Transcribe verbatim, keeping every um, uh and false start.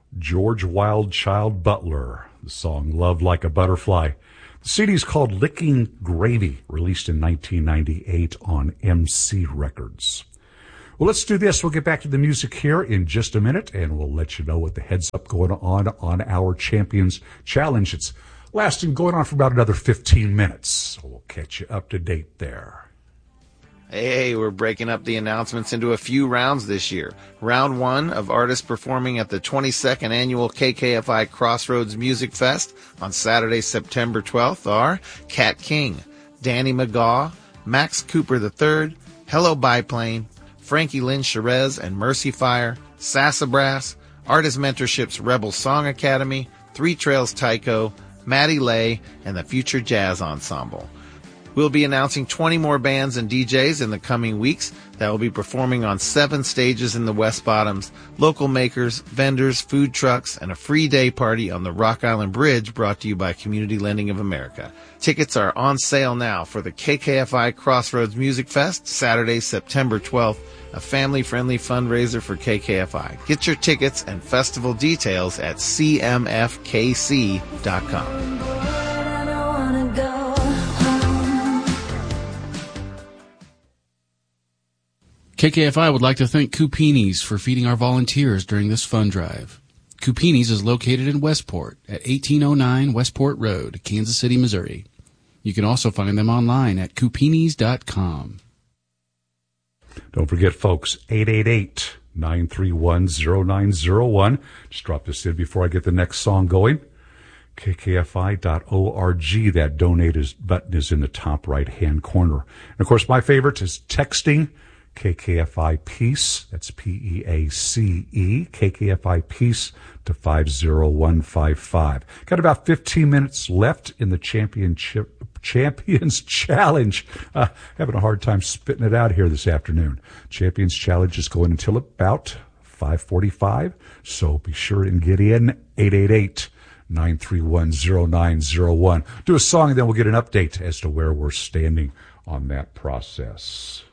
George Wildchild Butler. The song Love Like a Butterfly. The C D is called Licking Gravy, released in nineteen ninety-eight on M C Records. Well, let's do this. We'll get back to the music here in just a minute, and we'll let you know what the heads up going on on our Champions Challenge. It's lasting, going on for about another fifteen minutes, so we'll catch you up to date there. Hey, we're breaking up the announcements into a few rounds this year. Round one of artists performing at the twenty-second annual K K F I Crossroads Music Fest on Saturday, September twelfth are Kat King, Danny McGaw, Max Cooper the third, Hello Biplane, Frankie Lynn Cherez and Mercy Fire, Sassafras, Artist Mentorship's Rebel Song Academy, Three Trails Tycho, Maddie Lay, and the Future Jazz Ensemble. We'll be announcing twenty more bands and D Js in the coming weeks that will be performing on seven stages in the West Bottoms, local makers, vendors, food trucks, and a free day party on the Rock Island Bridge brought to you by Community Lending of America. Tickets are on sale now for the K K F I Crossroads Music Fest, Saturday, September twelfth, a family-friendly fundraiser for K K F I. Get your tickets and festival details at c m f k c dot com. K K F I would like to thank Coopini's for feeding our volunteers during this fund drive. Coopini's is located in Westport at eighteen oh nine Westport Road, Kansas City, Missouri. You can also find them online at coopinis dot com. Don't forget, folks, eight eight eight, nine three one, zero nine zero one. Just drop this in before I get the next song going. K K F I dot org. That donate is, button is in the top right-hand corner. And, of course, my favorite is texting. K K F I Peace, that's P E A C E, K K F I Peace to five zero one five five. Got about fifteen minutes left in the championship Champions Challenge. Uh, having a hard time spitting it out here this afternoon. Champions Challenge is going until about five forty-five, so be sure and get in. Eight eight eight, nine three one, zero nine zero one. Do a song and then we'll get an update as to where we're standing on that process.